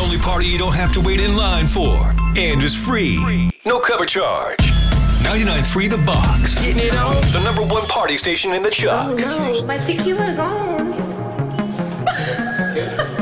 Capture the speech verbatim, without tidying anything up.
only party you don't have to wait in line for. And is free. No cover charge. ninety-nine point three The Box. Getting it on. The number one party station in the Chuck. Oh no, my tequila gone.